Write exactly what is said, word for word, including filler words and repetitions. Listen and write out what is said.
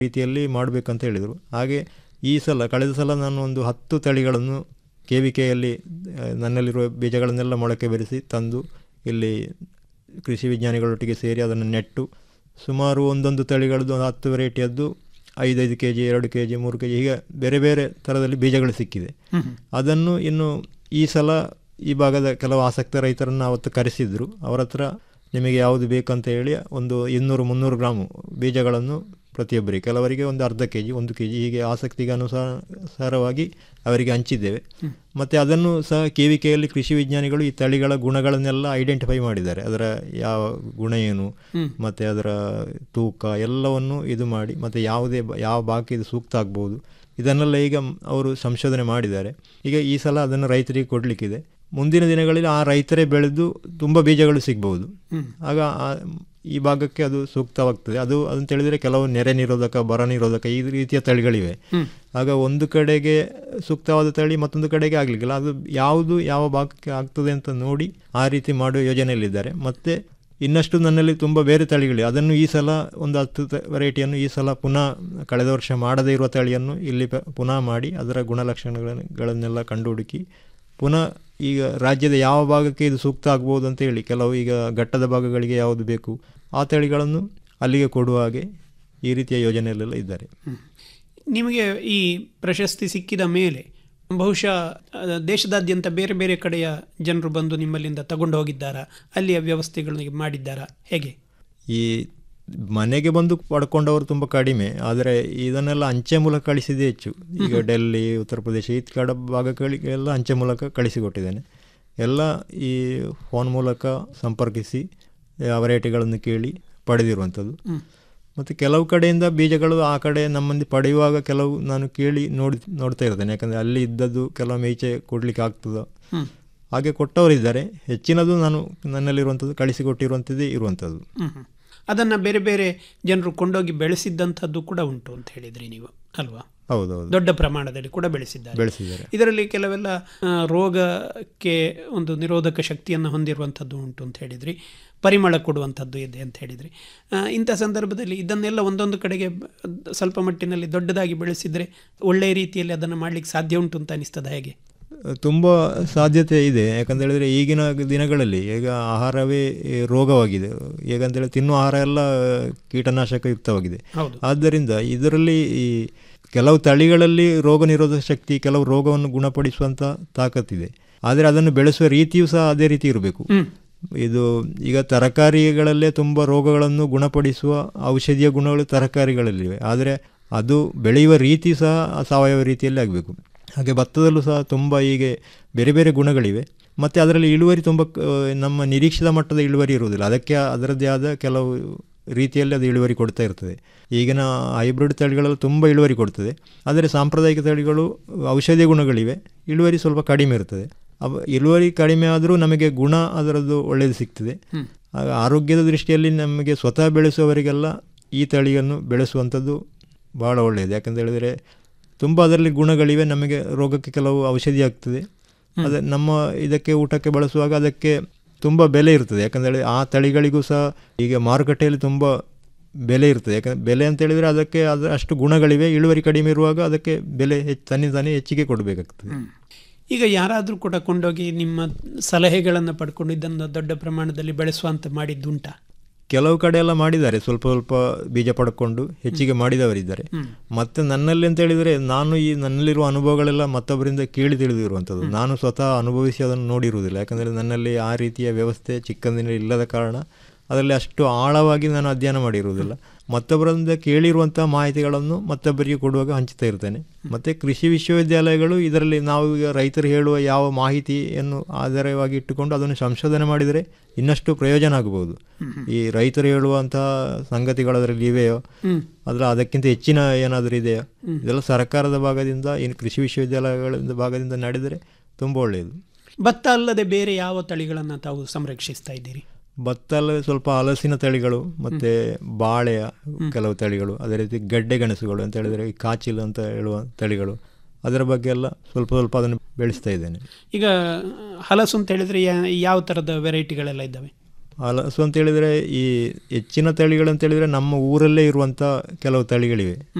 ರೀತಿಯಲ್ಲಿ ಮಾಡಬೇಕಂತ ಹೇಳಿದರು. ಹಾಗೆ ಈ ಸಲ ಕಳೆದ ಸಲ ನಾನು ಒಂದು ಹತ್ತು ತಳಿಗಳನ್ನು ಕೆ ವಿ ಕೆಯಲ್ಲಿ ನನ್ನಲ್ಲಿರುವ ಬೀಜಗಳನ್ನೆಲ್ಲ ಮೊಳಕೆ ಬೆರೆಸಿ ತಂದು ಇಲ್ಲಿ ಕೃಷಿ ವಿಜ್ಞಾನಿಗಳೊಟ್ಟಿಗೆ ಸೇರಿ ಅದನ್ನು ನೆಟ್ಟು ಸುಮಾರು ಒಂದೊಂದು ತಳಿಗಳದ್ದು ಒಂದು ಹತ್ತು ವೆರೈಟಿಯದ್ದು ಐದೈದು ಕೆ ಜಿ ಎರಡು ಕೆ ಜಿ ಮೂರು ಕೆ ಜಿ ಹೀಗೆ ಬೇರೆ ಬೇರೆ ಥರದಲ್ಲಿ ಬೀಜಗಳು ಸಿಕ್ಕಿದೆ. ಅದನ್ನು ಇನ್ನು ಈ ಸಲ ಈ ಭಾಗದ ಕೆಲವು ಆಸಕ್ತ ರೈತರನ್ನು ಅವತ್ತು ಕರೆಸಿದ್ರು. ಅವರ ಹತ್ರ ನಿಮಗೆ ಯಾವುದು ಬೇಕಂತ ಹೇಳಿ ಒಂದು ಇನ್ನೂರು ಮುನ್ನೂರು ಗ್ರಾಮು ಬೀಜಗಳನ್ನು ಪ್ರತಿಯೊಬ್ಬರಿಗೆ, ಕೆಲವರಿಗೆ ಒಂದು ಅರ್ಧ ಕೆ ಜಿ ಒಂದು ಕೆ ಜಿ ಹೀಗೆ ಆಸಕ್ತಿಗೆ ಅನುಸಾರವಾಗಿ ಅವರಿಗೆ ಹಂಚಿದ್ದೇವೆ. ಮತ್ತು ಅದನ್ನು ಸಹ ಕೆ ವಿ ಕೆಯಲ್ಲಿ ಕೃಷಿ ವಿಜ್ಞಾನಿಗಳು ಈ ತಳಿಗಳ ಗುಣಗಳನ್ನೆಲ್ಲ ಐಡೆಂಟಿಫೈ ಮಾಡಿದ್ದಾರೆ. ಅದರ ಯಾವ ಗುಣ ಏನು ಮತ್ತು ಅದರ ತೂಕ ಎಲ್ಲವನ್ನು ಇದು ಮಾಡಿ ಮತ್ತು ಯಾವುದೇ ಯಾವ ಭಾಗಕ್ಕೆ ಇದು ಸೂಕ್ತ ಆಗ್ಬೋದು ಇದನ್ನೆಲ್ಲ ಈಗ ಅವರು ಸಂಶೋಧನೆ ಮಾಡಿದ್ದಾರೆ. ಈಗ ಈ ಸಲ ಅದನ್ನು ರೈತರಿಗೆ ಕೊಡಲಿಕ್ಕಿದೆ. ಮುಂದಿನ ದಿನಗಳಲ್ಲಿ ಆ ರೈತರೇ ಬೆಳೆದು ತುಂಬ ಬೀಜಗಳು ಸಿಗ್ಬೋದು. ಆಗ ಈ ಭಾಗಕ್ಕೆ ಅದು ಸೂಕ್ತವಾಗ್ತದೆ. ಅದು ಅಂತ ಹೇಳಿದರೆ ಕೆಲವು ನೆರೆ ನಿರೋಧಕ, ಬರ ನಿರೋಧಕ ಈ ರೀತಿಯ ತಳಿಗಳಿವೆ. ಆಗ ಒಂದು ಕಡೆಗೆ ಸೂಕ್ತವಾದ ತಳಿ ಮತ್ತೊಂದು ಕಡೆಗೆ ಆಗಲಿಕ್ಕಿಲ್ಲ. ಅದು ಯಾವುದು ಯಾವ ಭಾಗಕ್ಕೆ ಆಗ್ತದೆ ಅಂತ ನೋಡಿ ಆ ರೀತಿ ಮಾಡುವ ಯೋಜನೆಯಲ್ಲಿದ್ದಾರೆ. ಮತ್ತು ಇನ್ನಷ್ಟು ನನ್ನಲ್ಲಿ ತುಂಬ ಬೇರೆ ತಳಿಗಳಿವೆ. ಅದನ್ನು ಈ ಸಲ ಒಂದು ಹತ್ತು ವೆರೈಟಿಯನ್ನು ಈ ಸಲ ಪುನಃ ಕಳೆದ ವರ್ಷ ಮಾಡದೇ ಇರುವ ತಳಿಯನ್ನು ಇಲ್ಲಿ ಪುನಃ ಮಾಡಿ ಅದರ ಗುಣಲಕ್ಷಣಗಳನ್ನೆಲ್ಲ ಕಂಡು ಹುಡುಕಿ ಪುನಃ ಈಗ ರಾಜ್ಯದ ಯಾವ ಭಾಗಕ್ಕೆ ಇದು ಸೂಕ್ತ ಆಗ್ಬೋದು ಅಂತ ಹೇಳಿ ಕೆಲವು ಈಗ ಘಟ್ಟದ ಭಾಗಗಳಿಗೆ ಯಾವುದು ಬೇಕು ಆ ತಳಿಗಳನ್ನು ಅಲ್ಲಿಗೆ ಕೊಡುವ ಹಾಗೆ ಈ ರೀತಿಯ ಯೋಜನೆಯಲ್ಲೆಲ್ಲ ಇದ್ದಾರೆ. ನಿಮಗೆ ಈ ಪ್ರಶಸ್ತಿ ಸಿಕ್ಕಿದ ಮೇಲೆ ಬಹುಶಃ ದೇಶದಾದ್ಯಂತ ಬೇರೆ ಬೇರೆ ಕಡೆಯ ಜನರು ಬಂದು ನಿಮ್ಮಲ್ಲಿಂದ ತಗೊಂಡು ಹೋಗಿದ್ದಾರಾ? ಅಲ್ಲಿಯ ವ್ಯವಸ್ಥೆಗಳನ್ನು ಮಾಡಿದ್ದಾರಾ? ಹೇಗೆ? ಈ ಮನೆಗೆ ಬಂದು ಪಡ್ಕೊಂಡವರು ತುಂಬ ಕಡಿಮೆ. ಆದರೆ ಇದನ್ನೆಲ್ಲ ಅಂಚೆ ಮೂಲಕ ಕಳಿಸಿದೆ ಹೆಚ್ಚು. ಈಗ ಡೆಲ್ಲಿ, ಉತ್ತರ ಪ್ರದೇಶ ಈ ಕಡೆ ಭಾಗಗಳಿಗೆಲ್ಲ ಅಂಚೆ ಮೂಲಕ ಕಳಿಸಿಕೊಟ್ಟಿದ್ದೇನೆ. ಎಲ್ಲ ಈ ಫೋನ್ ಮೂಲಕ ಸಂಪರ್ಕಿಸಿ ವೆರೈಟಿಗಳನ್ನು ಕೇಳಿ ಪಡೆದಿರುವಂಥದ್ದು. ಮತ್ತು ಕೆಲವು ಕಡೆಯಿಂದ ಬೀಜಗಳು ಆ ಕಡೆ ನಮ್ಮಲ್ಲಿ ಪಡೆಯುವಾಗ ಕೆಲವು ನಾನು ಕೇಳಿ ನೋಡಿ ನೋಡ್ತಾ ಇರ್ತೇನೆ. ಯಾಕಂದರೆ ಅಲ್ಲಿ ಇದ್ದದ್ದು ಕೆಲವೊಮ್ಮೆ ಈಚೆ ಕೊಡಲಿಕ್ಕೆ ಆಗ್ತದೋ ಹಾಗೆ ಕೊಟ್ಟವರಿದ್ದಾರೆ. ಹೆಚ್ಚಿನದು ನಾನು ನನ್ನಲ್ಲಿರುವಂಥದ್ದು ಕಳಿಸಿಕೊಟ್ಟಿರುವಂಥದ್ದೇ ಇರುವಂಥದ್ದು. ಅದನ್ನು ಬೇರೆ ಬೇರೆ ಜನರು ಕೊಂಡೋಗಿ ಬೆಳೆಸಿದ್ದಂಥದ್ದು ಕೂಡ ಉಂಟು ಅಂತ ಹೇಳಿದ್ರಿ ನೀವು ಅಲ್ವಾ? ಹೌದೌದು, ದೊಡ್ಡ ಪ್ರಮಾಣದಲ್ಲಿ ಕೂಡ ಬೆಳೆಸಿದ್ದಾರೆ ಬೆಳೆಸಿದ್ದಾರೆ ಇದರಲ್ಲಿ ಕೆಲವೆಲ್ಲ ರೋಗಕ್ಕೆ ಒಂದು ನಿರೋಧಕ ಶಕ್ತಿಯನ್ನು ಹೊಂದಿರುವಂಥದ್ದು ಉಂಟು ಅಂತ ಹೇಳಿದ್ರಿ, ಪರಿಮಳ ಕೊಡುವಂಥದ್ದು ಇದೆ ಅಂತ ಹೇಳಿದ್ರಿ. ಇಂಥ ಸಂದರ್ಭದಲ್ಲಿ ಇದನ್ನೆಲ್ಲ ಒಂದೊಂದು ಕಡೆಗೆ ಸ್ವಲ್ಪ ಮಟ್ಟಿನಲ್ಲಿ ದೊಡ್ಡದಾಗಿ ಬೆಳೆಸಿದರೆ ಒಳ್ಳೆಯ ರೀತಿಯಲ್ಲಿ ಅದನ್ನು ಮಾಡಲಿಕ್ಕೆ ಸಾಧ್ಯ ಉಂಟು ಅಂತ ಅನಿಸ್ತದ? ಹೇಗೆ? ತುಂಬ ಸಾಧ್ಯತೆ ಇದೆ. ಯಾಕಂತೇಳಿದರೆ ಈಗಿನ ದಿನಗಳಲ್ಲಿ ಈಗ ಆಹಾರವೇ ರೋಗವಾಗಿದೆ. ಹೇಗಂತೇಳಿ ತಿನ್ನುವ ಆಹಾರ ಎಲ್ಲ ಕೀಟನಾಶಕಯುಕ್ತವಾಗಿದೆ. ಆದ್ದರಿಂದ ಇದರಲ್ಲಿ ಈ ಕೆಲವು ತಳಿಗಳಲ್ಲಿ ರೋಗ ನಿರೋಧಕ ಶಕ್ತಿ, ಕೆಲವು ರೋಗವನ್ನು ಗುಣಪಡಿಸುವಂಥ ತಾಕತ್ತಿದೆ. ಆದರೆ ಅದನ್ನು ಬೆಳೆಸುವ ರೀತಿಯೂ ಸಹ ಅದೇ ರೀತಿ ಇರಬೇಕು. ಇದು ಈಗ ತರಕಾರಿಗಳಲ್ಲೇ ತುಂಬ ರೋಗಗಳನ್ನು ಗುಣಪಡಿಸುವ ಔಷಧೀಯ ಗುಣಗಳು ತರಕಾರಿಗಳಲ್ಲಿವೆ. ಆದರೆ ಅದು ಬೆಳೆಯುವ ರೀತಿ ಸಹ ಸಾವಯವ ರೀತಿಯಲ್ಲಿ ಆಗಬೇಕು. ಹಾಗೆ ಭತ್ತದಲ್ಲೂ ಸಹ ತುಂಬ ಹೀಗೆ ಬೇರೆ ಬೇರೆ ಗುಣಗಳಿವೆ. ಮತ್ತು ಅದರಲ್ಲಿ ಇಳುವರಿ ತುಂಬ ನಮ್ಮ ನಿರೀಕ್ಷಿತ ಮಟ್ಟದ ಇಳುವರಿ ಇರುವುದಿಲ್ಲ. ಅದಕ್ಕೆ ಅದರದ್ದೇ ಆದ ಕೆಲವು ರೀತಿಯಲ್ಲಿ ಅದು ಇಳುವರಿ ಕೊಡ್ತಾ ಇರ್ತದೆ. ಈಗಿನ ಹೈಬ್ರಿಡ್ ತಳಿಗಳೆಲ್ಲ ತುಂಬ ಇಳುವರಿ ಕೊಡ್ತದೆ. ಆದರೆ ಸಾಂಪ್ರದಾಯಿಕ ತಳಿಗಳು ಔಷಧೀಯ ಗುಣಗಳಿವೆ, ಇಳುವರಿ ಸ್ವಲ್ಪ ಕಡಿಮೆ ಇರ್ತದೆ. ಅವ ಇಳುವರಿ ಕಡಿಮೆ ಆದರೂ ನಮಗೆ ಗುಣ ಅದರದ್ದು ಒಳ್ಳೆಯದು ಸಿಗ್ತದೆ. ಆರೋಗ್ಯದ ದೃಷ್ಟಿಯಲ್ಲಿ ನಮಗೆ ಸ್ವತಃ ಬೆಳೆಸುವವರಿಗೆಲ್ಲ ಈ ತಳಿಯನ್ನು ಬೆಳೆಸುವಂಥದ್ದು ಭಾಳ ಒಳ್ಳೆಯದು. ಯಾಕಂತ ಹೇಳಿದರೆ ತುಂಬ ಅದರಲ್ಲಿ ಗುಣಗಳಿವೆ. ನಮಗೆ ರೋಗಕ್ಕೆ ಕೆಲವು ಔಷಧಿ ಆಗ್ತದೆ. ಅದೇ ನಮ್ಮ ಇದಕ್ಕೆ ಊಟಕ್ಕೆ ಬಳಸುವಾಗ ಅದಕ್ಕೆ ತುಂಬ ಬೆಲೆ ಇರ್ತದೆ. ಯಾಕಂದರೆ ಆ ತಳಿಗಳಿಗೂ ಸಹ ಈಗ ಮಾರುಕಟ್ಟೆಯಲ್ಲಿ ತುಂಬ ಬೆಲೆ ಇರ್ತದೆ. ಯಾಕಂದರೆ ಬೆಲೆ ಅಂತ ಹೇಳಿದರೆ ಅದಕ್ಕೆ ಅದು ಅಷ್ಟು ಗುಣಗಳಿವೆ. ಇಳುವರಿ ಕಡಿಮೆ ಇರುವಾಗ ಅದಕ್ಕೆ ಬೆಲೆ ಹೆಚ್ಚು ತನ್ನಿ ತಾನೇ ಹೆಚ್ಚಿಗೆ ಕೊಡಬೇಕಾಗ್ತದೆ. ಈಗ ಯಾರಾದರೂ ಕೂಡ ಕೊಂಡೋಗಿ ನಿಮ್ಮ ಸಲಹೆಗಳನ್ನು ಪಡ್ಕೊಂಡು ಇದನ್ನು ದೊಡ್ಡ ಪ್ರಮಾಣದಲ್ಲಿ ಬೆಳೆಸುವಂತ ಮಾಡಿದ್ದುಂಟಾ? ಕೆಲವು ಕಡೆ ಎಲ್ಲ ಮಾಡಿದ್ದಾರೆ. ಸ್ವಲ್ಪ ಸ್ವಲ್ಪ ಬೀಜ ಪಡ್ಕೊಂಡು ಹೆಚ್ಚಿಗೆ ಮಾಡಿದವರಿದ್ದಾರೆ. ಮತ್ತು ನನ್ನಲ್ಲಿ ಅಂತ ಹೇಳಿದರೆ ನಾನು ಈ ನನ್ನಲ್ಲಿರುವ ಅನುಭವಗಳೆಲ್ಲ ಮತ್ತೊಬ್ಬರಿಂದ ಕೇಳಿ ತಿಳಿದಿರುವಂಥದ್ದು. ನಾನು ಸ್ವತಃ ಅನುಭವಿಸಿ ಅದನ್ನು ನೋಡಿರುವುದಿಲ್ಲ. ಯಾಕಂದರೆ ನನ್ನಲ್ಲಿ ಆ ರೀತಿಯ ವ್ಯವಸ್ಥೆ ಚಿಕ್ಕಂದಿನ ಇಲ್ಲದ ಕಾರಣ ಅದರಲ್ಲಿ ಅಷ್ಟು ಆಳವಾಗಿ ನಾನು ಅಧ್ಯಯನ ಮಾಡಿರುವುದಿಲ್ಲ. ಮತ್ತೊಬ್ಬರಿಂದ ಕೇಳಿರುವಂಥ ಮಾಹಿತಿಗಳನ್ನು ಮತ್ತೊಬ್ಬರಿಗೆ ಕೊಡುವಾಗ ಹಂಚ್ತಾ ಇರ್ತೇನೆ. ಮತ್ತು ಕೃಷಿ ವಿಶ್ವವಿದ್ಯಾಲಯಗಳು ಇದರಲ್ಲಿ ನಾವು ಈಗ ರೈತರು ಹೇಳುವ ಯಾವ ಮಾಹಿತಿಯನ್ನು ಆಧಾರವಾಗಿ ಇಟ್ಟುಕೊಂಡು ಅದನ್ನು ಸಂಶೋಧನೆ ಮಾಡಿದರೆ ಇನ್ನಷ್ಟು ಪ್ರಯೋಜನ ಆಗಬಹುದು. ಈ ರೈತರು ಹೇಳುವಂತಹ ಸಂಗತಿಗಳು ಅದರಲ್ಲಿ ಇವೆಯೋ ಅದರ ಅದಕ್ಕಿಂತ ಹೆಚ್ಚಿನ ಏನಾದರೂ ಇದೆಯೋ ಇದೆಲ್ಲ ಸರ್ಕಾರದ ಭಾಗದಿಂದ ಇನ್ನು ಕೃಷಿ ವಿಶ್ವವಿದ್ಯಾಲಯಗಳಿಂದ ಭಾಗದಿಂದ ನಡೆದರೆ ತುಂಬ ಒಳ್ಳೆಯದು. ಭತ್ತ ಅಲ್ಲದೆ ಬೇರೆ ಯಾವ ತಳಿಗಳನ್ನು ತಾವು ಸಂರಕ್ಷಿಸ್ತಾ ಇದ್ದೀರಿ? ಭತ್ತ ಅಲ್ಲದೆ ಸ್ವಲ್ಪ ಹಲಸಿನ ತಳಿಗಳು ಮತ್ತು ಬಾಳೆಯ ಕೆಲವು ತಳಿಗಳು, ಅದೇ ರೀತಿ ಗಡ್ಡೆ ಗೆಣಸುಗಳು ಅಂತ ಹೇಳಿದರೆ ಕಾಚಿಲ್ ಅಂತ ಹೇಳುವ ತಳಿಗಳು, ಅದರ ಬಗ್ಗೆ ಎಲ್ಲ ಸ್ವಲ್ಪ ಸ್ವಲ್ಪ ಅದನ್ನು ಬೆಳೆಸ್ತಾ ಇದ್ದೇನೆ. ಈಗ ಹಲಸು ಅಂತ ಹೇಳಿದರೆ ಯಾವ ಥರದ ವೆರೈಟಿಗಳೆಲ್ಲ ಇದ್ದಾವೆ? ಹಲಸು ಅಂತ ಹೇಳಿದರೆ ಈ ಹೆಚ್ಚಿನ ತಳಿಗಳಂತ ಹೇಳಿದರೆ ನಮ್ಮ ಊರಲ್ಲೇ ಇರುವಂಥ ಕೆಲವು ತಳಿಗಳಿವೆ.